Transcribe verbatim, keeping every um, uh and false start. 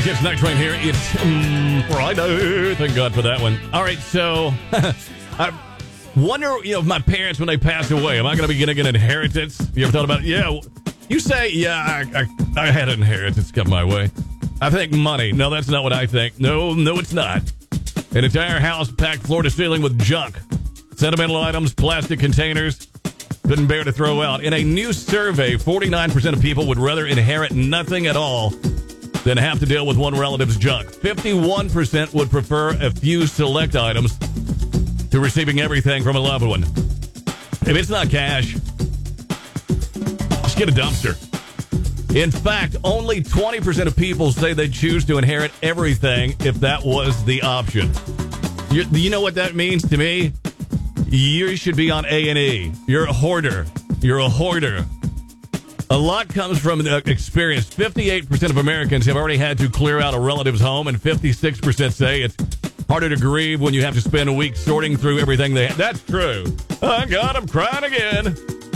It's Night Train here. It's um, Friday. Thank God for that one. All right, so I wonder, you know, if my parents, when they pass away, am I going to be getting an inheritance? You ever thought about it? Yeah. You say, yeah, I, I, I had an inheritance come my way. I think money. No, that's not what I think. No, no, it's not. An entire house packed floor to ceiling with junk. Sentimental items, plastic containers. Couldn't bear to throw out. In a new survey, forty-nine percent of people would rather inherit nothing at all than have to deal with one relative's junk. fifty-one percent would prefer a few select items to receiving everything from a loved one. If it's not cash, just get a dumpster. In fact, only twenty percent of people say they choose to inherit everything if that was the option. You, you know what that means to me? You should be on A and E. You're a hoarder. You're a hoarder. A lot comes from experience. fifty-eight percent of Americans have already had to clear out a relative's home, and fifty-six percent say it's harder to grieve when you have to spend a week sorting through everything they have. That's true. Oh, God, I'm crying again.